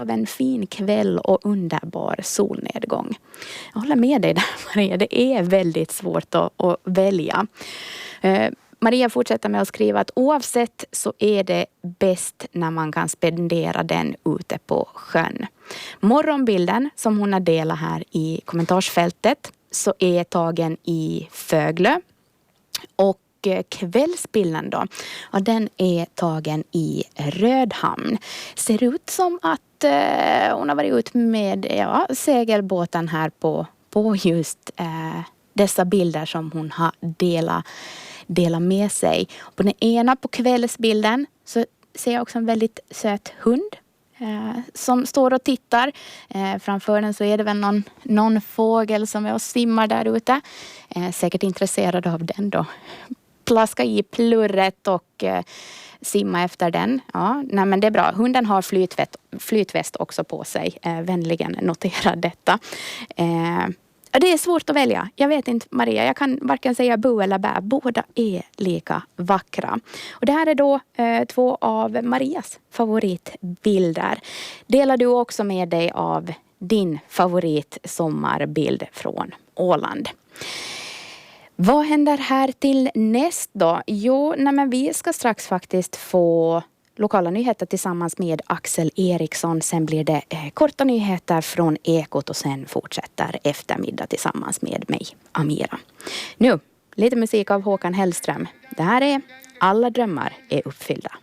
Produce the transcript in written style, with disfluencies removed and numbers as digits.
av en fin kväll och underbar solnedgång. Jag håller med dig där, Maria. Det är väldigt svårt att välja. Maria fortsätter med att skriva att oavsett så är det bäst när man kan spendera den ute på sjön. Morgonbilden som hon har delat här i kommentarsfältet så är tagen i Föglö. Och kvällsbilden då, ja, den är tagen i Rödhamn. Ser ut som att hon har varit ut med segelbåten här på just dessa bilder som hon har delat med sig. På den ena, på kvällsbilden, så ser jag också en väldigt söt hund som står och tittar. Framför den så är det väl någon fågel som är och simmar där ute. Säkert intresserad av den då. Plaska i plurret och simma efter den. Ja, nej, men det är bra. Hunden har flytväst också på sig. Vänligen notera detta. Det är svårt att välja. Jag vet inte, Maria. Jag kan varken säga bu eller bä. Båda är lika vackra. Och det här är då 2 av Marias favoritbilder. Delar du också med dig av din favoritsommarbild från Åland? Vad händer här till näst då? Jo, men vi ska strax faktiskt få lokala nyheter tillsammans med Axel Eriksson. Sen blir det korta nyheter från Ekot och sen fortsätter eftermiddag tillsammans med mig, Amira. Nu, lite musik av Håkan Hellström. Det här är Alla drömmar är uppfyllda.